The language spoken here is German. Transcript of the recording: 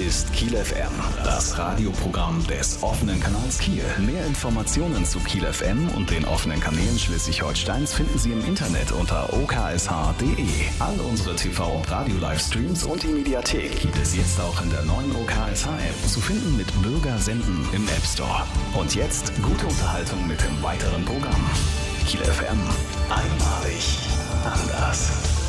ist Kiel FM, das Radioprogramm des offenen Kanals Kiel. Mehr Informationen zu Kiel FM und den offenen Kanälen Schleswig-Holsteins finden Sie im Internet unter oksh.de. All unsere TV- und Radio-Livestreams und die Mediathek gibt es jetzt auch in der neuen OKSH-App, zu finden mit Bürger senden im App Store. Und jetzt gute Unterhaltung mit dem weiteren Programm. Kiel FM. Einmalig. Anders.